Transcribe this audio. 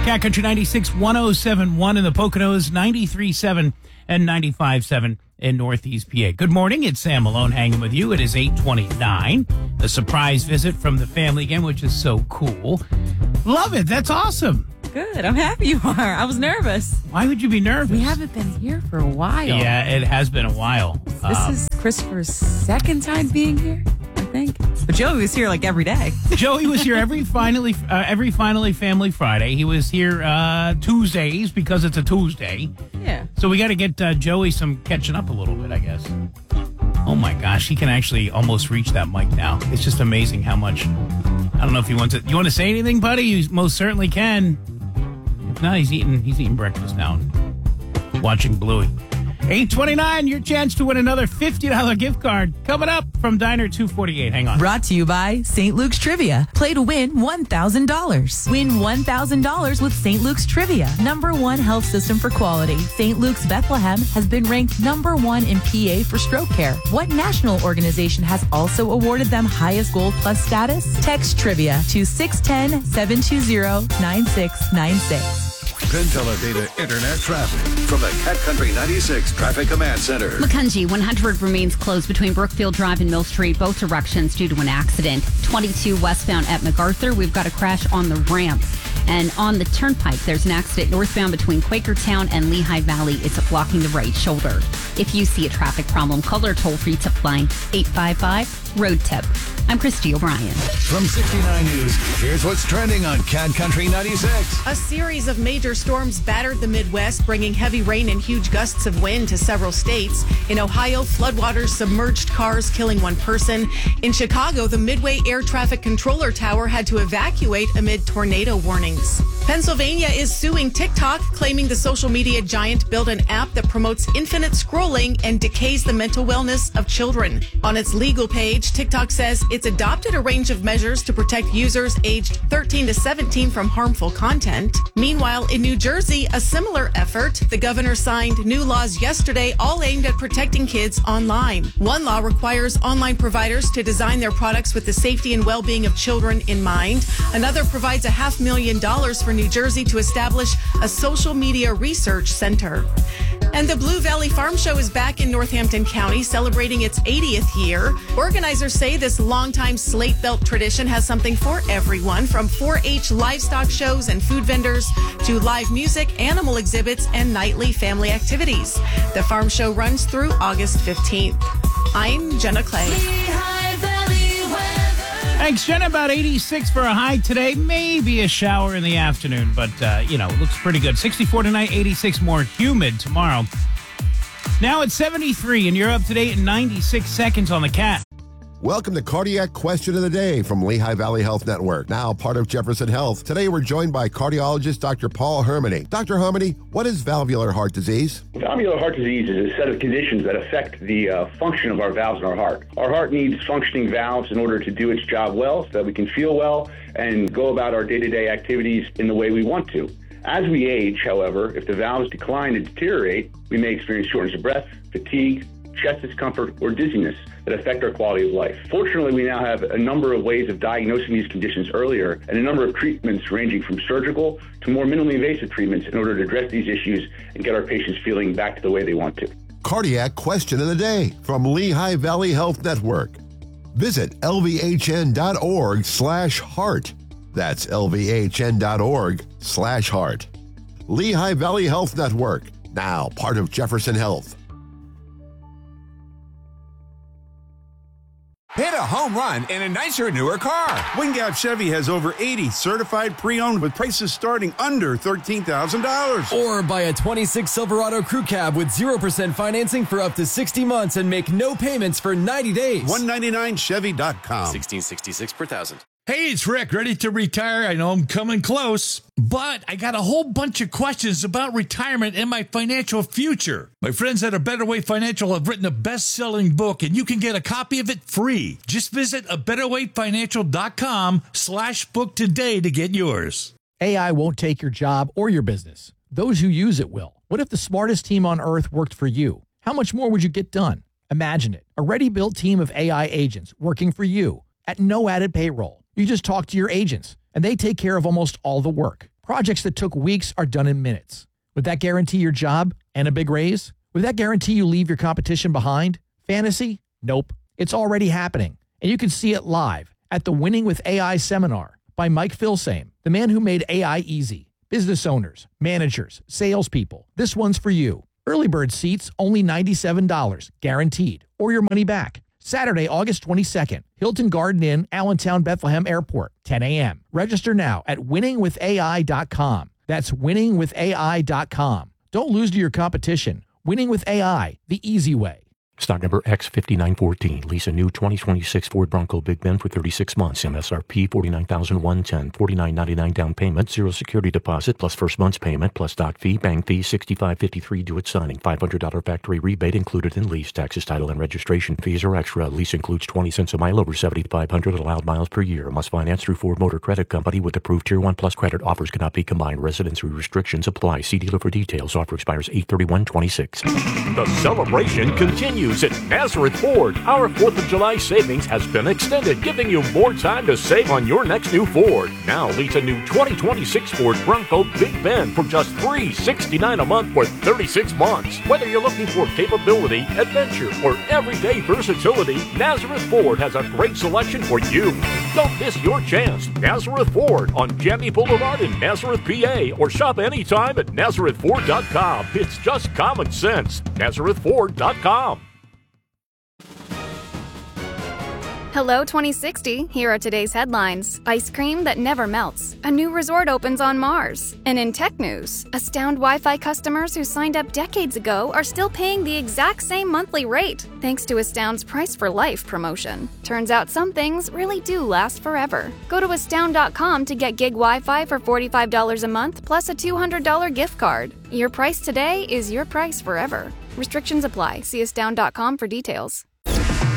Cat Country 96, 107.1 in the Poconos, 93.7 and 95.7 in Northeast PA. Good morning. It's Sam Malone hanging with you. It is 8:29. A surprise visit from the family again, which is so cool. Love it. That's awesome. Good. I'm happy you are. I was nervous. Why would you be nervous? We haven't been here for a while. Yeah, it has been a while. This is Christopher's second time being here, I think. But Joey was here like every day. Joey was here every finally Family Friday. He was here Tuesdays because it's a Tuesday. Yeah. So we got to get Joey some catching up a little bit, I guess. Oh my gosh, he can actually almost reach that mic now. It's just amazing how much. I don't know if he wants to. You want to say anything, buddy? You most certainly can. If not, he's eating breakfast now, watching Bluey. 8:29, your chance to win another $50 gift card coming up from Diner 248. Hang on. Brought to you by St. Luke's Trivia. Play to win $1,000. Win $1,000 with St. Luke's Trivia. #1 health system for quality. St. Luke's Bethlehem has been ranked #1 in PA for stroke care. What national organization has also awarded them highest Gold Plus status? Text Trivia to 610-720-9696. Pentella Data Internet traffic from the Cat Country 96 Traffic Command Center. Macungie 100 remains closed between Brookfield Drive and Mill Street, both directions due to an accident. 22 westbound at MacArthur, we've got a crash on the ramp. And on the turnpike, there's an accident northbound between Quakertown and Lehigh Valley. It's blocking the right shoulder. If you see a traffic problem, call our toll-free tip line 855-ROAD-TIP. I'm Christy O'Brien. From 69 News, here's what's trending on Cat Country 96. A series of major storms battered the Midwest, bringing heavy rain and huge gusts of wind to several states. In Ohio, floodwaters submerged cars, killing one person. In Chicago, the Midway Air Traffic Controller Tower had to evacuate amid tornado warnings. Pennsylvania is suing TikTok, claiming the social media giant built an app that promotes infinite scrolling and decays the mental wellness of children. On its legal page, TikTok says it's adopted a range of measures to protect users aged 13 to 17 from harmful content. Meanwhile, in New Jersey, a similar effort. The governor signed new laws yesterday, all aimed at protecting kids online. One law requires online providers to design their products with the safety and well-being of children in mind. Another provides $500,000 for New Jersey to establish a social media research center. And the Blue Valley Farm Show is back in Northampton County, celebrating its 80th year. Organizers say this longtime slate belt tradition has something for everyone, from 4-H livestock shows and food vendors to live music, animal exhibits, and nightly family activities. The farm show runs through August 15th. I'm Jenna Clay. Thanks, Jenna. About 86 for a high today. Maybe a shower in the afternoon, but, it looks pretty good. 64 tonight, 86 more humid tomorrow. Now it's 73, and you're up to date in 96 seconds on the Cat. Welcome to Cardiac Question of the Day from Lehigh Valley Health Network, now part of Jefferson Health. Today we're joined by cardiologist Dr. Paul Hermany. Dr. Hermany, what is valvular heart disease? Valvular heart disease is a set of conditions that affect the function of our valves in our heart. Our heart needs functioning valves in order to do its job well, so that we can feel well and go about our day-to-day activities in the way we want to. As we age, however, if the valves decline and deteriorate, we may experience shortness of breath, fatigue, chest discomfort, or dizziness that affect our quality of life. Fortunately, we now have a number of ways of diagnosing these conditions earlier and a number of treatments ranging from surgical to more minimally invasive treatments in order to address these issues and get our patients feeling back to the way they want to. Cardiac Question of the Day from Lehigh Valley Health Network. Visit lvhn.org/heart. That's lvhn.org/heart. Lehigh Valley Health Network, now part of Jefferson Health. Hit a home run in a nicer, newer car. Wingap Chevy has over 80 certified pre-owned with prices starting under $13,000. Or buy a 26 Silverado Crew Cab with 0% financing for up to 60 months and make no payments for 90 days. $199Chevy.com. $16.66 per thousand. Hey, it's Rick, ready to retire. I know I'm coming close, but I got a whole bunch of questions about retirement and my financial future. My friends at A Better Way Financial have written a best-selling book, and you can get a copy of it free. Just visit abetterwayfinancial.com/book today to get yours. AI won't take your job or your business. Those who use it will. What if the smartest team on earth worked for you? How much more would you get done? Imagine it. A ready-built team of AI agents working for you at no added payroll. You just talk to your agents, and they take care of almost all the work. Projects that took weeks are done in minutes. Would that guarantee your job and a big raise? Would that guarantee you leave your competition behind? Fantasy? Nope. It's already happening, and you can see it live at the Winning with AI seminar by Mike Filsame, the man who made AI easy. Business owners, managers, salespeople, this one's for you. Early bird seats, only $97, guaranteed, or your money back. Saturday, August 22nd, Hilton Garden Inn, Allentown, Bethlehem Airport, 10 a.m. Register now at winningwithai.com. That's winningwithai.com. Don't lose to your competition. Winning with AI, the easy way. Stock number X5914. Lease a new 2026 Ford Bronco Big Ben for 36 months. MSRP $49,110. $49.99 down payment. 0 security deposit plus first month's payment plus doc fee. Bank fee $65.53 due at signing. $500 factory rebate included in lease. Taxes, title, and registration fees are extra. Lease includes 20 cents a mile over 7,500 allowed miles per year. Must finance through Ford Motor Credit Company with approved Tier 1 Plus credit. Offers cannot be combined. Residency restrictions apply. See dealer for details. Offer expires 8/31/26. The celebration continues at Nazareth Ford. Our 4th of July savings has been extended, giving you more time to save on your next new Ford. Now lease a new 2026 Ford Bronco Big Ben for just $369 a month for 36 months. Whether you're looking for capability, adventure, or everyday versatility, Nazareth Ford has a great selection for you. Don't miss your chance. Nazareth Ford on Jamie Boulevard in Nazareth, PA, or shop anytime at NazarethFord.com. It's just common sense. NazarethFord.com. Hello 2060, here are today's headlines. Ice cream that never melts. A new resort opens on Mars. And in tech news, Astound Wi-Fi customers who signed up decades ago are still paying the exact same monthly rate, thanks to Astound's Price for Life promotion. Turns out some things really do last forever. Go to Astound.com to get gig Wi-Fi for $45 a month plus a $200 gift card. Your price today is your price forever. Restrictions apply. See Astound.com for details.